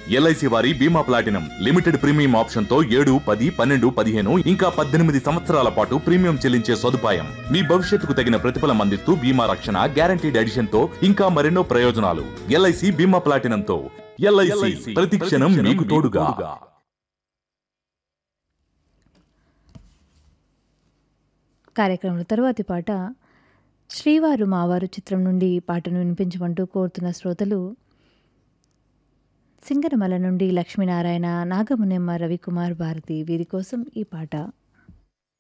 LIC వారి బీమా platinum limited premium option తో 7, 10, 12, 15 ఇంకా 18 సంవత్సరాల పాటు ప్రీమియం చెల్లించే సదుపాయం. మీ భవిష్యత్తుకు తగిన ప్రతిఫలం అందిస్తూ బీమా రక్షణ, గ్యారంటీడ్ ఎడిషన్ తో ఇంకా మరెన్నో ప్రయోజనాలు. ఎల్ఐసి బీమా ప్లాటినం తో ఎల్ఐసి ప్రతి క్షణం మీకు తోడుగా. కార్యక్రమంలో తరువాతి పాట శ్రీవారు మావారు చిత్రం నుండి పాటను వినిపించమంటూ కోరుతున్న శ్రోతలు సింగరమల నుండి లక్ష్మీనారాయణ, నాగమునెమ్మ, రవికుమార్, భారతి. వీరి కోసం ఈ పాట.